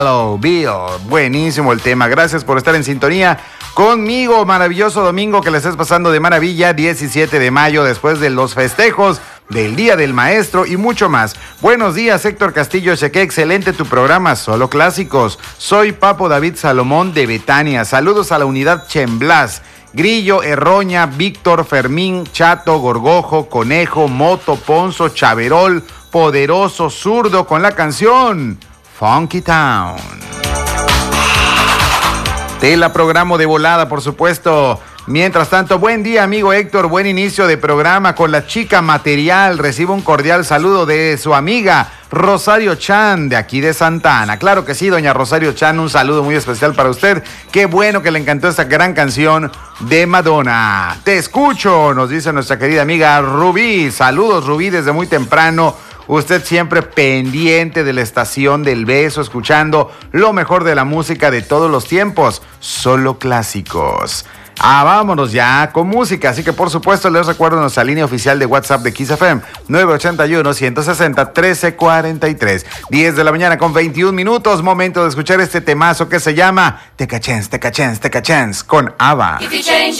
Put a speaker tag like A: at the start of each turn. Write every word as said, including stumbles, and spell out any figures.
A: Hello, Bill. Buenísimo el tema. Gracias por estar en sintonía conmigo. Maravilloso domingo que le estés pasando de maravilla. diecisiete de mayo, después de los festejos del Día del Maestro y mucho más. Buenos días, Héctor Castillo. Cheque, excelente tu programa, solo clásicos. Soy Papo David Salomón de Betania. Saludos a la unidad Chemblas. Grillo, Erroña, Víctor, Fermín, Chato, Gorgojo, Conejo, Moto, Ponzo, Chaverol, Poderoso, Zurdo con la canción Funky Town. Te la programo de volada, por supuesto. Mientras tanto, buen día, amigo Héctor. Buen inicio de programa con la chica material. Recibo un cordial saludo de su amiga Rosario Chan, de aquí de Santa Ana. Claro que sí, doña Rosario Chan, un saludo muy especial para usted. Qué bueno que le encantó esta gran canción de Madonna. Te escucho, nos dice nuestra querida amiga Rubí. Saludos, Rubí, desde muy temprano. Usted siempre pendiente de la estación del beso, escuchando lo mejor de la música de todos los tiempos, solo clásicos. Ah, vámonos ya con música, así que por supuesto les recuerdo nuestra línea oficial de WhatsApp de Kiss F M, nueve ocho uno, uno seis cero, uno tres cuatro tres, diez de la mañana con veintiún minutos, momento de escuchar este temazo que se llama Take a Chance, Take a Chance, Take a Chance, con ABBA.